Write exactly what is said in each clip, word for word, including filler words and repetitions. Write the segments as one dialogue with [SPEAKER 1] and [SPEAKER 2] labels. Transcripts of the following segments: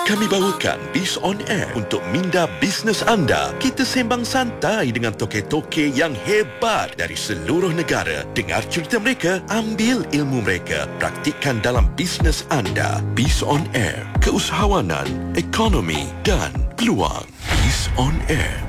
[SPEAKER 1] Kami bawakan Biz On Air untuk minda bisnes anda. Kita sembang santai dengan toke-toke yang hebat dari seluruh negara. Dengar cerita mereka, ambil ilmu mereka, praktikkan dalam bisnes anda. Biz On Air, keusahawanan, ekonomi dan peluang. Biz On Air.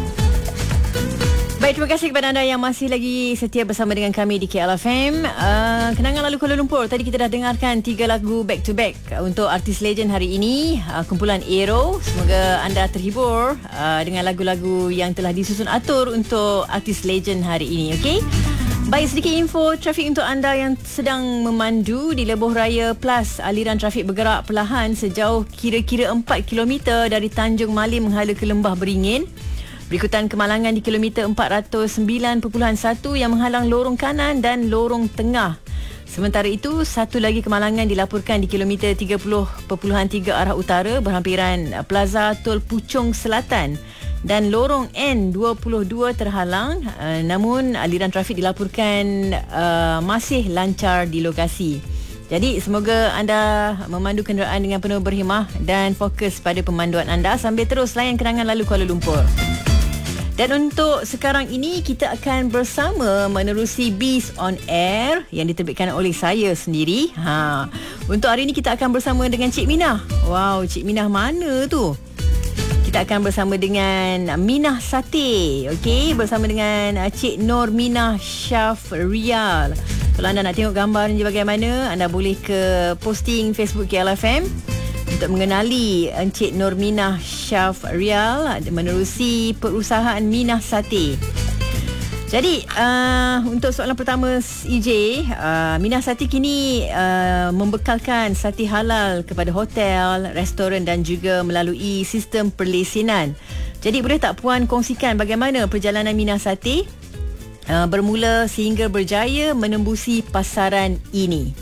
[SPEAKER 2] Baik, terima kasih kepada anda yang masih lagi setia bersama dengan kami di K L F M. Uh, kenangan lalu Kuala Lumpur. Tadi kita dah dengarkan tiga lagu back to back untuk artis legend hari ini, uh, kumpulan Aero. Semoga anda terhibur uh, dengan lagu-lagu yang telah disusun atur untuk artis legend hari ini. Okey. Baik, sedikit info trafik untuk anda yang sedang memandu di Lebuh Raya Plus. Aliran trafik bergerak perlahan sejauh kira-kira empat kilometer dari Tanjung Malim menghala ke Lembah Beringin. Berikutan kemalangan di kilometer empat ratus sembilan perpuluhan satu yang menghalang lorong kanan dan lorong tengah. Sementara itu, satu lagi kemalangan dilaporkan di kilometer tiga puluh perpuluhan tiga arah utara berhampiran Plaza Tol Puchong Selatan. Dan lorong N dua puluh dua terhalang, uh, namun aliran trafik dilaporkan uh, masih lancar di lokasi. Jadi semoga anda memandu kenderaan dengan penuh berhemah dan fokus pada pemanduan anda sambil terus layan kenangan lalu Kuala Lumpur. Dan untuk sekarang ini kita akan bersama menerusi Biz On Air yang diterbitkan oleh saya sendiri. Ha, untuk hari ini kita akan bersama dengan Cik Minah. Wow, Cik Minah mana tu? Kita akan bersama dengan Minah Sate. Okey, bersama dengan Cik Nur Minah Syafrial. Kalau anda nak tengok gambar ni bagaimana, anda boleh ke posting Facebook K L F M untuk mengenali Encik Nur Minah Syafrial menerusi perusahaan Minah Sate. Jadi uh, untuk soalan pertama E J, uh, Minah Sate kini uh, membekalkan sate halal kepada hotel, restoran dan juga melalui sistem perlesenan. Jadi boleh tak Puan kongsikan bagaimana perjalanan Minah Sate uh, bermula sehingga berjaya menembusi pasaran ini?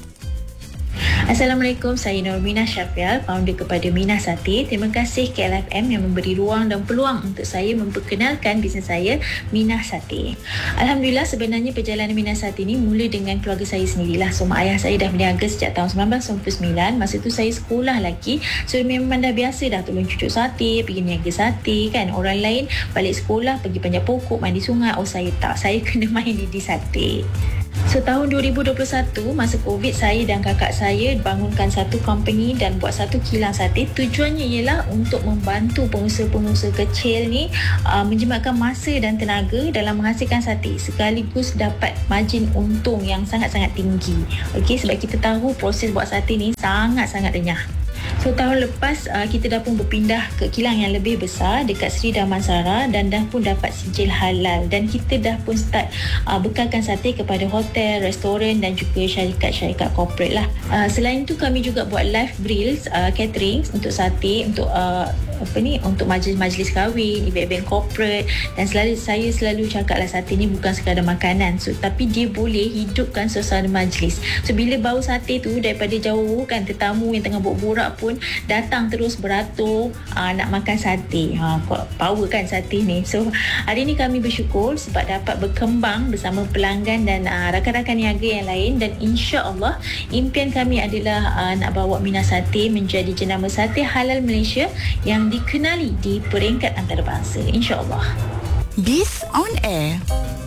[SPEAKER 3] Assalamualaikum, saya Nur Minah Syafrial, founder kepada Minah Sate. Terima kasih K L F M yang memberi ruang dan peluang untuk saya memperkenalkan bisnes saya, Minah Sate. Alhamdulillah, sebenarnya perjalanan Minah Sate ini mula dengan keluarga saya sendirilah. So, mak ayah saya dah berniaga sejak tahun sembilan belas sembilan puluh sembilan. Masa tu saya sekolah lagi. So, memang dah biasa dah tolong cucuk sate, pergi niaga sate kan. Orang lain balik sekolah, pergi panjat pokok, mandi sungai. Oh, saya tak. Saya kena main di sate. So, tahun dua ribu dua puluh satu, masa Covid, saya dan kakak saya bangunkan satu company dan buat satu kilang sate. Tujuannya ialah untuk membantu pengusaha-pengusaha kecil ni uh, menjimatkan masa dan tenaga dalam menghasilkan sate sekaligus dapat margin untung yang sangat-sangat tinggi. Okey, sebab kita tahu proses buat sate ni sangat-sangat renyah. So, tahun lepas uh, kita dah pun berpindah ke kilang yang lebih besar dekat Sri Damansara dan dah pun dapat sijil halal, dan kita dah pun start uh, bekalkan sate kepada hotel, restoran dan juga syarikat-syarikat corporate lah. Uh, selain tu kami juga buat live grills, uh, catering untuk sate, untuk uh, apa ni, untuk majlis-majlis kahwin, event-event corporate. Dan selalu saya selalu cakap lah, sate ni bukan sekadar makanan, so, tapi dia boleh hidupkan suasana majlis. So, bila bau sate tu daripada jauh kan, tetamu yang tengah borak-borak pun datang terus beratur uh, nak makan sate. Ha, power kan sate ni. So, hari ni kami bersyukur sebab dapat berkembang bersama pelanggan dan uh, rakan-rakan niaga yang lain, dan insya-Allah impian kami adalah uh, nak bawa Minah Sate menjadi jenama sate halal Malaysia yang dikenali di peringkat antarabangsa, insya-Allah.
[SPEAKER 4] Biz On Air.